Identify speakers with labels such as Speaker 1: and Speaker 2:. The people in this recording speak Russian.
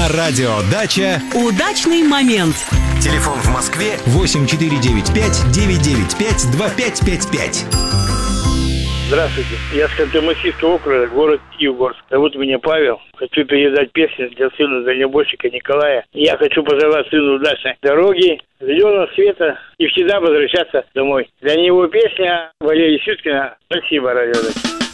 Speaker 1: радио «Дача».
Speaker 2: Удачный момент.
Speaker 1: Телефон в Москве 8495-995-2555.
Speaker 3: Здравствуйте. Я с Ханты-Мансийского округа, город Югорск. Зовут меня Павел. Хочу передать песню для сына дальнобойщика Николая. Я хочу пожелать сыну удачной дороги, зеленого света и всегда возвращаться домой. Для него песня Валерия Сюткина. Спасибо, радио.